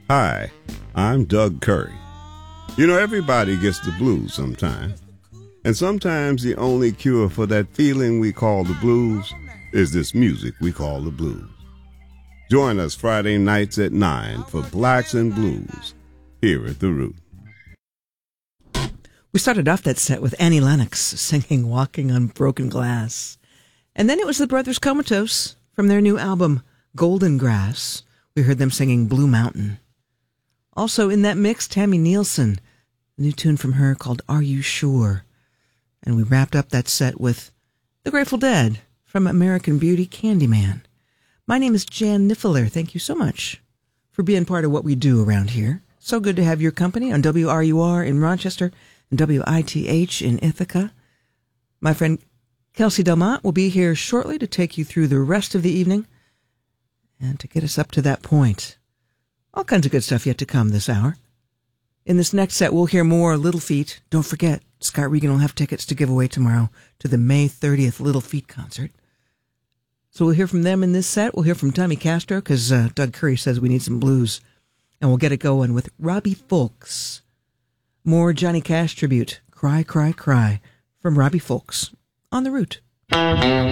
Hi, I'm Doug Curry. You know, everybody gets the blues sometime. And sometimes the only cure for that feeling we call the blues is this music we call the blues. Join us Friday nights at 9 for Blacks and Blues here at The Root. We started off that set with Annie Lennox singing Walking on Broken Glass. And then it was the Brothers Comatose from their new album, Golden Grass. We heard them singing Blue Mountain. Also in that mix, Tammy Nielsen, a new tune from her called Are You Sure? And we wrapped up that set with The Grateful Dead from American Beauty, Candyman. My name is Jan Niffler. Thank you so much for being part of what we do around here. So good to have your company on WRUR in Rochester and WITH in Ithaca. My friend Kelsey Delmont will be here shortly to take you through the rest of the evening and to get us up to that point. All kinds of good stuff yet to come this hour. In this next set, we'll hear more Little Feat. Don't forget, Scott Regan will have tickets to give away tomorrow to the May 30th Little Feat concert. So we'll hear from them in this set. We'll hear from Tommy Castro because Doug Curry says we need some blues. And we'll get it going with Robbie Fulks. More Johnny Cash tribute, Cry, Cry, Cry, from Robbie Fulks on The Root.